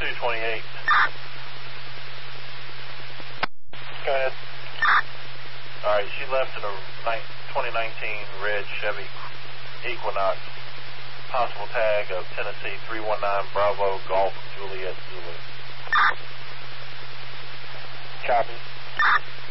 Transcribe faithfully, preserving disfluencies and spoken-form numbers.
two twenty-eight. Go ahead. All right, she left in a twenty nineteen red Chevy Equinox. Possible tag of Tennessee three one nine Bravo Golf Juliet Zulu. Copy.